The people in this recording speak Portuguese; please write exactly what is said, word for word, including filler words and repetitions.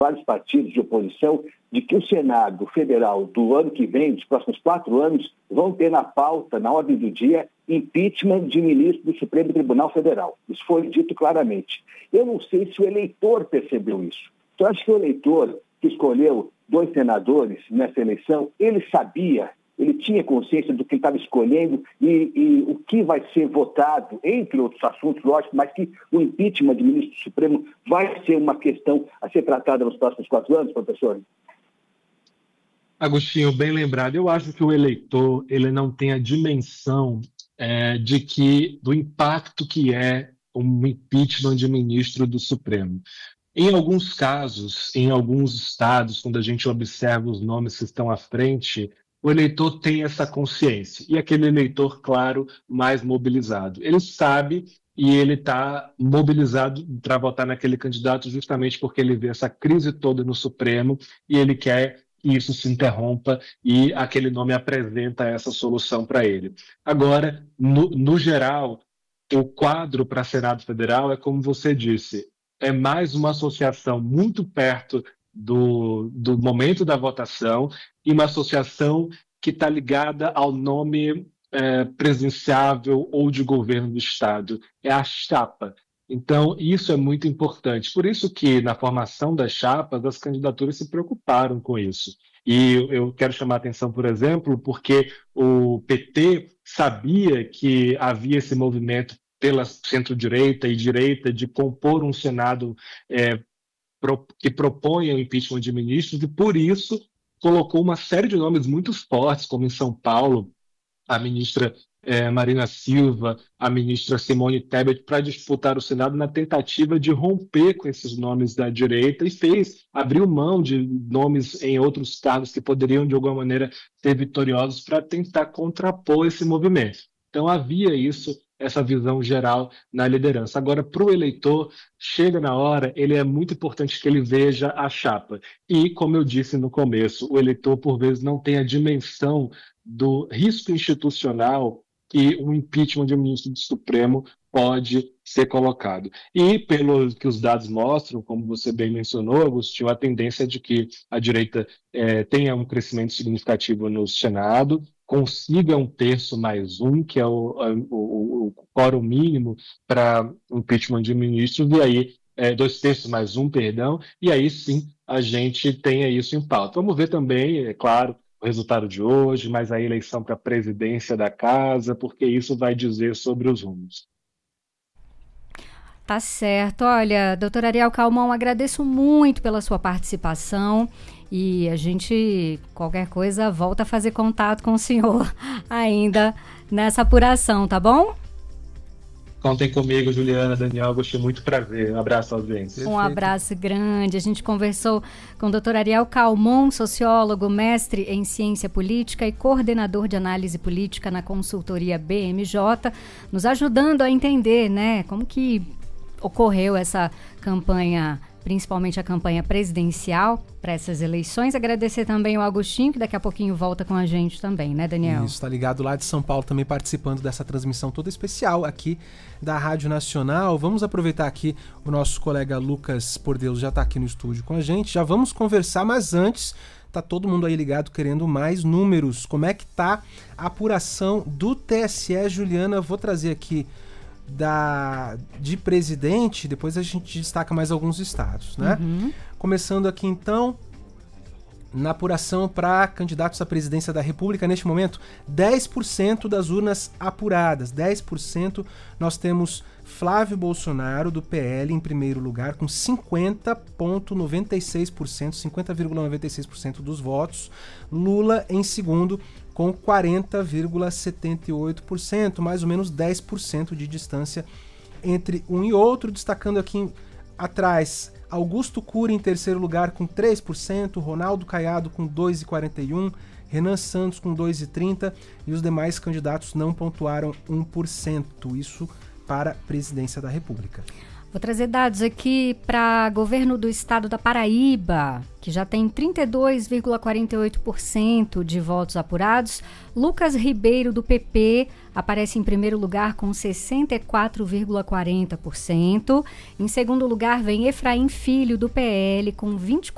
vários partidos de oposição, de que o Senado Federal do ano que vem, dos próximos quatro anos, vão ter na pauta, na ordem do dia, impeachment de ministro do Supremo Tribunal Federal. Isso foi dito claramente. Eu não sei se o eleitor percebeu isso. Então, acho que o eleitor que escolheu dois senadores nessa eleição, ele sabia, ele tinha consciência do que ele estava escolhendo e, e o que vai ser votado, entre outros assuntos, lógico, mas que o impeachment de ministro do Supremo vai ser uma questão a ser tratada nos próximos quatro anos, professor? Agostinho, bem lembrado. Eu acho que o eleitor ele não tem a dimensão é, de que do impacto que é um impeachment de ministro do Supremo. Em alguns casos, em alguns estados, quando a gente observa os nomes que estão à frente, o eleitor tem essa consciência. E aquele eleitor, claro, mais mobilizado. Ele sabe e ele está mobilizado para votar naquele candidato justamente porque ele vê essa crise toda no Supremo e ele quer que isso se interrompa e aquele nome apresenta essa solução para ele. Agora, no, no geral, o quadro para Senado Federal é como você disse, é mais uma associação muito perto do, do momento da votação e uma associação que está ligada ao nome é, presidenciável ou de governo do Estado. É a chapa. Então, isso é muito importante. Por isso que, na formação das chapas, as candidaturas se preocuparam com isso. E eu quero chamar a atenção, por exemplo, porque o P T sabia que havia esse movimento pela centro-direita e direita de compor um Senado é, pro, que proponha o impeachment de ministros, e por isso colocou uma série de nomes muito fortes, como em São Paulo, a ministra é, Marina Silva, a ministra Simone Tebet, para disputar o Senado na tentativa de romper com esses nomes da direita e fez, abriu mão de nomes em outros cargos que poderiam, de alguma maneira, ser vitoriosos para tentar contrapor esse movimento. Então havia isso, essa visão geral na liderança. Agora, para o eleitor, chega na hora, ele é muito importante que ele veja a chapa. E, como eu disse no começo, o eleitor, por vezes, não tem a dimensão do risco institucional que um impeachment de um ministro do Supremo pode ser colocado. E, pelo que os dados mostram, como você bem mencionou, Agostinho, a tendência é de que a direita eh, tenha um crescimento significativo no Senado, consiga um terço mais um, que é o, o, o quórum mínimo para impeachment de ministros, e aí, é, dois terços mais um, perdão, e aí sim a gente tenha isso em pauta. Vamos ver também, é claro, o resultado de hoje, mas a eleição para a presidência da casa, porque isso vai dizer sobre os rumos. Tá certo. Olha, doutor Ariel Calmon, agradeço muito pela sua participação e a gente, qualquer coisa, volta a fazer contato com o senhor ainda nessa apuração, tá bom? Contem comigo, Juliana, Daniel, gostei muito, prazer. Um abraço, audiência. Um abraço grande. A gente conversou com o doutor Ariel Calmon, sociólogo, mestre em ciência política e coordenador de análise política na consultoria B M J, nos ajudando a entender, né, como que ocorreu essa campanha, principalmente a campanha presidencial para essas eleições. Agradecer também ao Agostinho, que daqui a pouquinho volta com a gente também, né, Daniel? Isso, tá ligado lá de São Paulo também participando dessa transmissão toda especial aqui da Rádio Nacional. Vamos aproveitar aqui, o nosso colega Lucas Por Deus já tá aqui no estúdio com a gente, já vamos conversar, mas antes, tá todo mundo aí ligado querendo mais números. Como é que tá a apuração do T S E, Juliana? Vou trazer aqui Da, de presidente, depois a gente destaca mais alguns estados, né? Uhum. Começando aqui então, na apuração para candidatos à presidência da República, neste momento, dez por cento das urnas apuradas, dez por cento nós temos Flávio Bolsonaro, do P L, em primeiro lugar, com cinquenta vírgula noventa e seis por cento, cinquenta vírgula noventa e seis por cento dos votos, Lula em segundo, com quarenta vírgula setenta e oito por cento, mais ou menos dez por cento de distância entre um e outro, destacando aqui atrás Augusto Cury em terceiro lugar com três por cento, Ronaldo Caiado com dois vírgula quarenta e um por cento, Renan Santos com dois vírgula trinta por cento e os demais candidatos não pontuaram um por cento, isso para a presidência da República. Vou trazer dados aqui para governo do estado da Paraíba, que já tem trinta e dois vírgula quarenta e oito por cento de votos apurados. Lucas Ribeiro, do P P, aparece em primeiro lugar com sessenta e quatro vírgula quarenta por cento. Em segundo lugar vem Efraim Filho, do P L, com vinte e